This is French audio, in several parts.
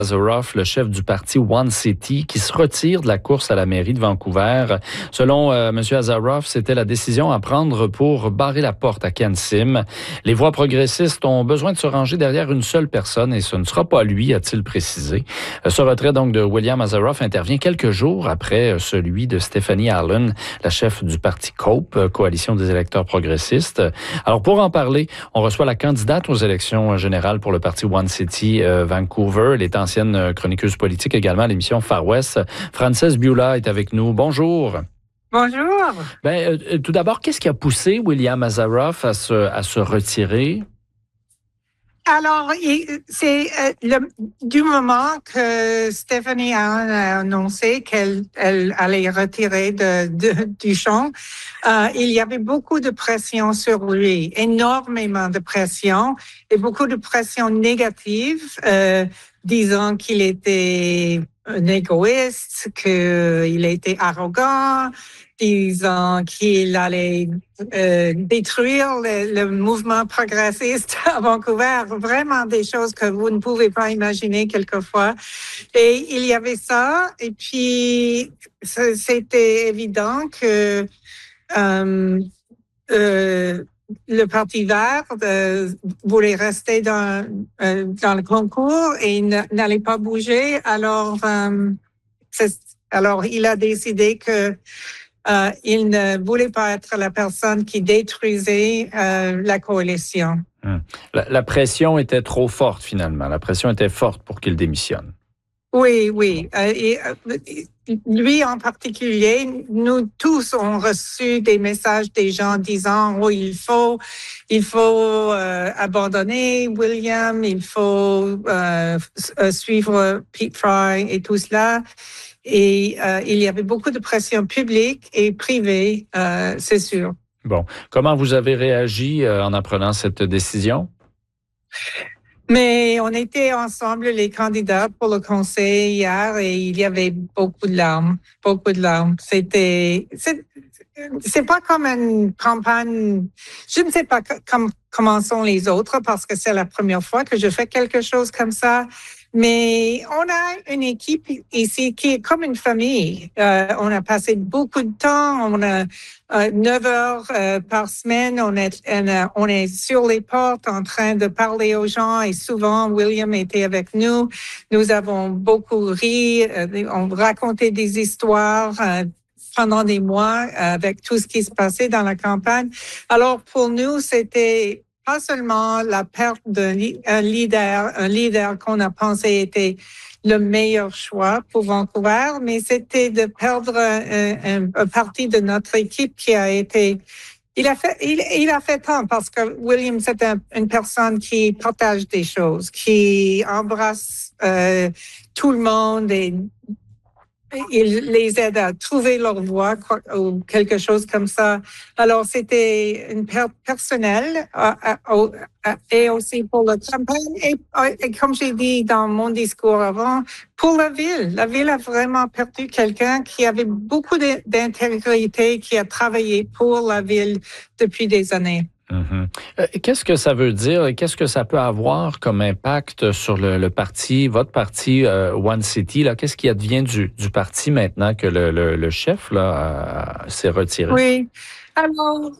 Asaroff, le chef du parti One City, qui se retire de la course à la mairie de Vancouver. Selon M. Asaroff, c'était la décision à prendre pour barrer la porte à Ken Sim. Les voix progressistes ont besoin de se ranger derrière une seule personne et ce ne sera pas lui, a-t-il précisé. Ce retrait donc de William Asaroff intervient quelques jours après celui de Stephanie Allen, la chef du parti COPE, Coalition des électeurs progressistes. Alors pour en parler, on reçoit la candidate aux élections générales pour le parti One City Vancouver. Elle est ancienne chroniqueuse politique également à l'émission Far West. Frances Biula est avec nous. Bonjour. Bonjour. Tout d'abord, qu'est-ce qui a poussé William Asaroff à se retirer? Alors, c'est du moment que Stephanie a annoncé qu'elle allait retirer du champ, il y avait beaucoup de pression sur lui, énormément de pression et beaucoup de pression négative, disant qu'il était un égoïste, qu'il était arrogant, disant qu'il allait détruire le mouvement progressiste à Vancouver. Vraiment des choses que vous ne pouvez pas imaginer quelquefois. Et il y avait ça. Et puis, c'était évident que le Parti vert voulait rester dans le concours et n'allait pas bouger. Alors, il a décidé que il ne voulait pas être la personne qui détruisait la coalition. La pression était trop forte, finalement. La pression était forte pour qu'il démissionne. Oui. Lui en particulier, nous tous avons reçu des messages des gens disant « Oh, il faut abandonner William, il faut suivre Pete Fry et tout cela ». Et il y avait beaucoup de pression publique et privée, c'est sûr. Bon. Comment vous avez réagi en apprenant cette décision? Mais on était ensemble, les candidats pour le conseil hier, et il y avait beaucoup de larmes. C'est pas comme une campagne. Je ne sais pas comment sont les autres parce que c'est la première fois que je fais quelque chose comme ça. Mais on a une équipe ici qui est comme une famille. On a passé beaucoup de temps. On a 9 heures par semaine. On est sur les portes en train de parler aux gens. Et souvent, William était avec nous. Nous avons beaucoup ri. On racontait des histoires pendant des mois avec tout ce qui se passait dans la campagne. Alors, pour nous, c'était pas seulement la perte d'un leader qu'on a pensé était le meilleur choix pour Vancouver, mais c'était de perdre un partie de notre équipe qui a été. Il a fait tant parce que William, c'est une personne qui partage des choses, qui embrasse tout le monde et il les aide à trouver leur voie ou quelque chose comme ça. Alors, c'était une perte personnelle et aussi pour la campagne. Et comme j'ai dit dans mon discours avant, pour la ville. La ville a vraiment perdu quelqu'un qui avait beaucoup d'intégrité, qui a travaillé pour la ville depuis des années. Qu'est-ce que ça veut dire et qu'est-ce que ça peut avoir comme impact sur le parti, votre parti One City? Là, qu'est-ce qui advient du parti maintenant que le chef là, s'est retiré? Oui. Alors,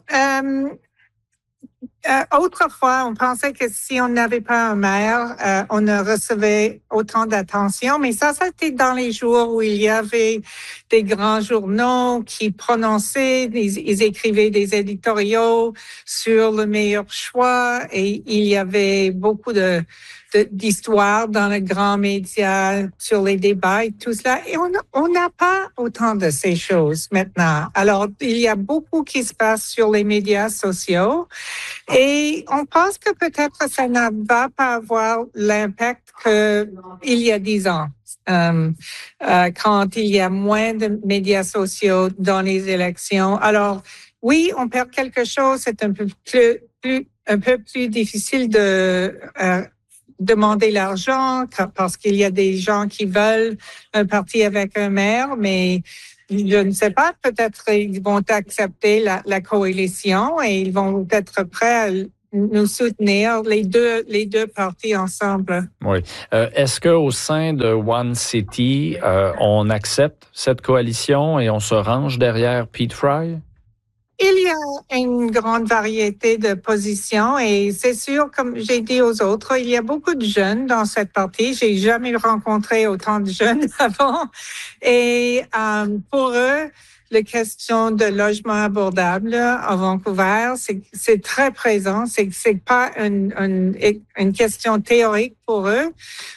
autrefois, on pensait que si on n'avait pas un maire, on ne recevait autant d'attention. Mais ça, c'était dans les jours où il y avait des grands journaux qui prononçaient, ils écrivaient des éditoriaux sur le meilleur choix et il y avait beaucoup d'histoires dans les grands médias sur les débats et tout cela. Et on n'a pas autant de ces choses maintenant. Alors, il y a beaucoup qui se passe sur les médias sociaux et on pense que peut-être ça ne va pas avoir l'impact qu'il y a 10 ans. Quand il y a moins de médias sociaux dans les élections. Alors, oui, on perd quelque chose. C'est un peu plus difficile de demander l'argent parce qu'il y a des gens qui veulent un parti avec un maire, mais je ne sais pas, peut-être ils vont accepter la coalition et ils vont être prêts nous soutenir, les deux partis ensemble. Oui. Est-ce qu'au sein de One City, on accepte cette coalition et on se range derrière Pete Fry? Il y a une grande variété de positions et c'est sûr, comme j'ai dit aux autres, il y a beaucoup de jeunes dans cette partie. J'ai jamais rencontré autant de jeunes avant. Et pour eux, la question de logement abordable à Vancouver, c'est très présent. C'est pas une question théorique pour eux.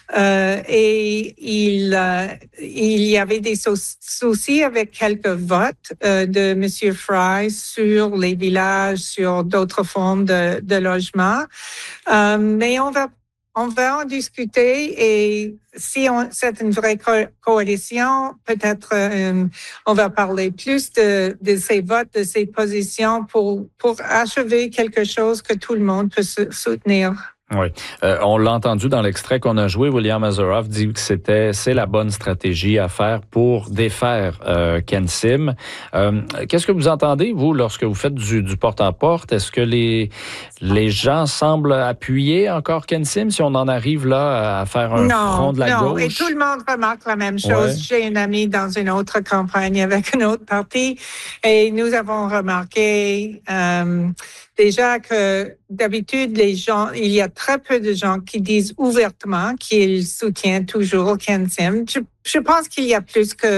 Et il y avait des soucis avec quelques votes de M. Fry sur les villages, sur d'autres formes de logement. Mais on va en discuter et si c'est une vraie coalition, peut-être on va parler plus de ces votes, de ces positions pour achever quelque chose que tout le monde peut soutenir. Oui. On l'a entendu dans l'extrait qu'on a joué. William Azaroff dit que c'est la bonne stratégie à faire pour défaire Ken Sim. Qu'est-ce que vous entendez, vous, lorsque vous faites du porte-à-porte? Est-ce que les gens semblent appuyer encore Ken Sim si on en arrive là à faire un front de la gauche? Non, et tout le monde remarque la même chose. Ouais. J'ai une amie dans une autre campagne avec une autre partie et nous avons remarqué déjà que d'habitude, les gens, il y a très peu de gens qui disent ouvertement qu'ils soutiennent toujours Ken Sim. Je pense qu'il y a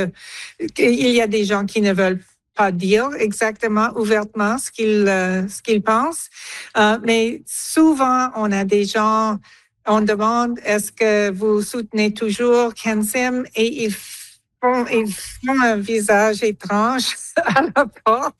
il y a des gens qui ne veulent pas dire exactement ouvertement ce qu'ils pensent. Mais souvent, on a des gens, on demande est-ce que vous soutenez toujours Ken Sim et ils font un visage étrange à la porte.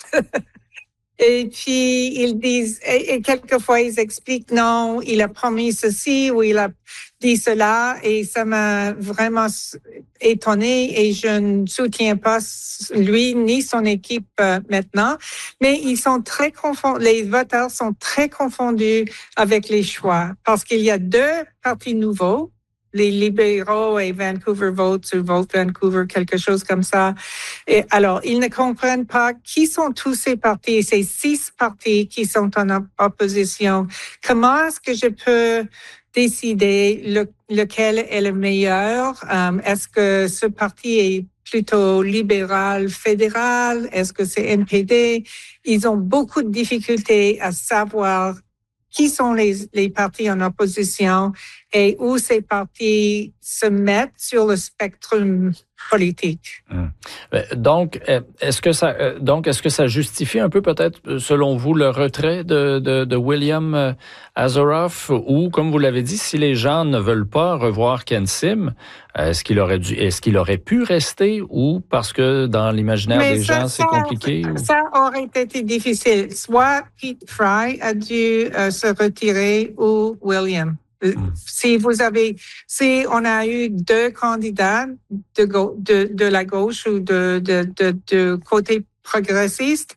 Et puis, ils disent, et quelquefois, ils expliquent, non, il a promis ceci ou il a dit cela, et ça m'a vraiment étonnée et je ne soutiens pas lui ni son équipe maintenant. Mais ils sont très confondus, les voteurs sont très confondus avec les choix parce qu'il y a deux partis nouveaux, les libéraux et Vancouver Votes ou Vote Vancouver, quelque chose comme ça. Et alors, ils ne comprennent pas qui sont tous ces partis, ces 6 partis qui sont en opposition. Comment est-ce que je peux décider lequel est le meilleur? Est-ce que ce parti est plutôt libéral, fédéral? Est-ce que c'est NPD? Ils ont beaucoup de difficultés à savoir qui sont les partis en opposition et où ces partis se mettent sur le spectre politique. Donc, est-ce que ça justifie un peu peut-être, selon vous, le retrait de William Azaroff ou, comme vous l'avez dit, si les gens ne veulent pas revoir Ken Sim, est-ce qu'il aurait pu rester ou parce que dans l'imaginaire des gens, c'est compliqué? Ça aurait été difficile. Soit Pete Fry a dû se retirer ou William. Si on a eu 2 candidats de la gauche ou de côté progressiste,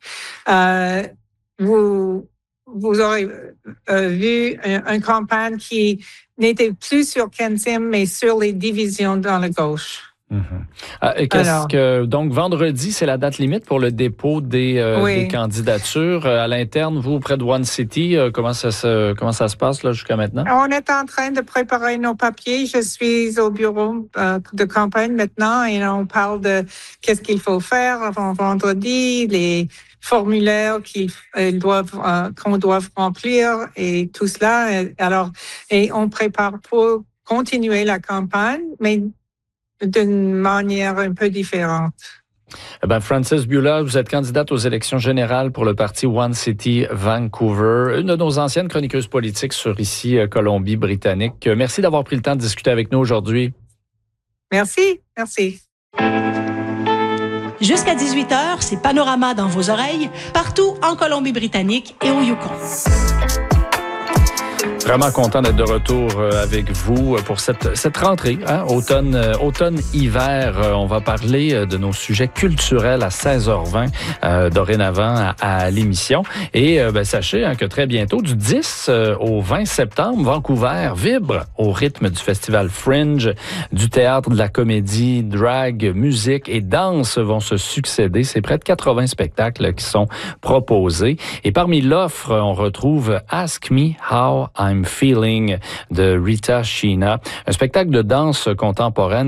vous aurez vu une campagne qui n'était plus sur Ken Sim, mais sur les divisions dans la gauche. Donc, vendredi, c'est la date limite pour le dépôt des candidatures. À l'interne, vous, près de One City, comment ça se passe là, jusqu'à maintenant? On est en train de préparer nos papiers. Je suis au bureau de campagne maintenant et on parle de qu'est-ce qu'il faut faire avant vendredi, les formulaires qu'on doit remplir et tout cela. Alors, et on prépare pour continuer la campagne, mais d'une manière un peu différente. Frances Bula, vous êtes candidate aux élections générales pour le parti One City Vancouver, une de nos anciennes chroniqueuses politiques sur ici Colombie-Britannique. Merci d'avoir pris le temps de discuter avec nous aujourd'hui. Merci. Jusqu'à 18h, c'est Panorama dans vos oreilles, partout en Colombie-Britannique et au Yukon. Vraiment content d'être de retour avec vous pour cette rentrée, hein, automne-hiver. On va parler de nos sujets culturels à 16h20 dorénavant à l'émission. Et sachez que très bientôt, du 10 au 20 septembre, Vancouver vibre au rythme du festival Fringe, du théâtre, de la comédie, drag, musique et danse vont se succéder. C'est près de 80 spectacles qui sont proposés. Et parmi l'offre, on retrouve Ask Me How I'm Feeling de Rita Sheena, un spectacle de danse contemporaine